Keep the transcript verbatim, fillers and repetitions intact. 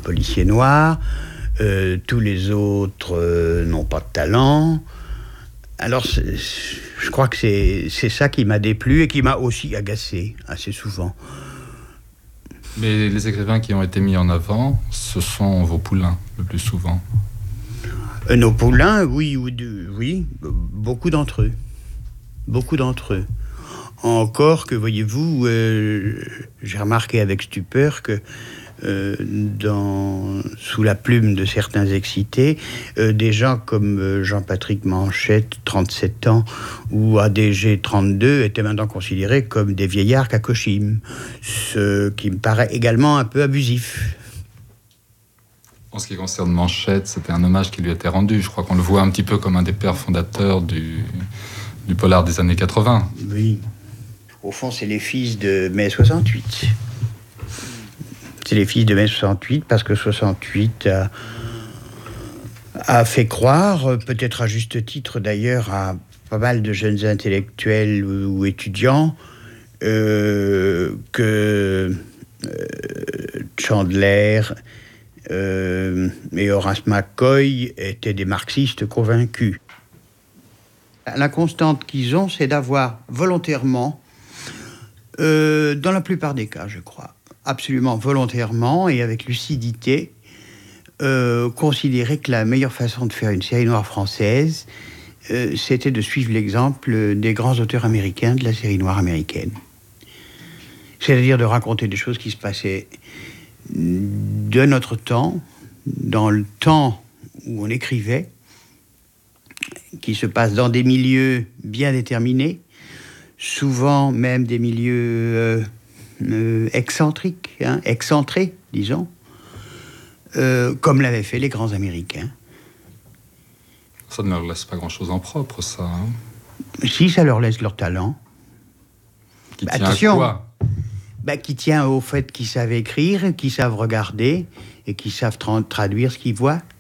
policier noir. Euh, tous les autres euh, n'ont pas de talent. Alors, c'est, je crois que c'est, c'est ça qui m'a déplu et qui m'a aussi agacé assez souvent. Mais les écrivains qui ont été mis en avant, ce sont vos poulains, le plus souvent. Euh, nos poulains, oui, oui, oui, beaucoup d'entre eux. Beaucoup d'entre eux. Encore que, voyez-vous, euh, j'ai remarqué avec stupeur que euh, dans, sous la plume de certains excités, euh, des gens comme euh, Jean-Patrick Manchette, trente-sept ans, ou A D G, trente-deux, étaient maintenant considérés comme des vieillards kakoshim, ce qui me paraît également un peu abusif. En ce qui concerne Manchette, c'était un hommage qui lui était rendu. Je crois qu'on le voit un petit peu comme un des pères fondateurs du, du polar des années quatre-vingts. Oui. Au fond, c'est les fils de mai soixante-huit. C'est les fils de mai soixante-huit, parce que soixante-huit a, a fait croire, peut-être à juste titre d'ailleurs, à pas mal de jeunes intellectuels ou, ou étudiants, euh, que euh, Chandler euh, et Horace McCoy étaient des marxistes convaincus. La constante qu'ils ont, c'est d'avoir volontairement, euh, dans la plupart des cas, je crois, absolument volontairement et avec lucidité, euh, considérer que la meilleure façon de faire une série noire française, euh, c'était de suivre l'exemple des grands auteurs américains de la série noire américaine. C'est-à-dire de raconter des choses qui se passaient de notre temps, dans le temps où on écrivait, qui se passent dans des milieux bien déterminés, souvent même des milieux euh, euh, excentriques, hein, excentrés, disons, euh, comme l'avaient fait les grands Américains. Ça ne leur laisse pas grand-chose en propre, ça. Hein. Si, ça leur laisse leur talent. Qui bah, tient attention, à quoi bah, qui tient au fait qu'ils savent écrire, qu'ils savent regarder et qu'ils savent tra- traduire ce qu'ils voient.